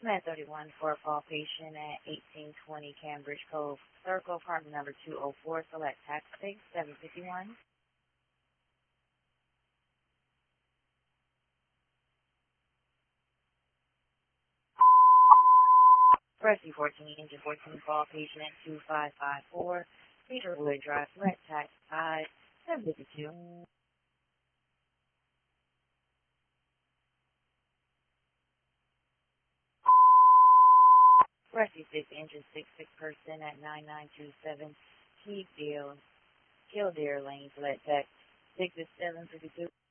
Med 31 for a call patient at 1820 Cambridge Cove Circle, apartment number 204, select taxi 751. Rescue 14, engine 14, call patient at 2554, Cedarwood Drive, select taxi 752. Rescue 6, engine 66 person at 9927 Kildare Lane, select taxi 6 is 752.